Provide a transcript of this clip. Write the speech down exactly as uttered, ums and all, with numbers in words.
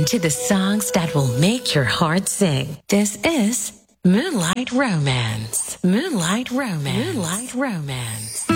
to the songs that will make your heart sing. This is Moonlight Romance. Moonlight Romance. Moonlight Romance.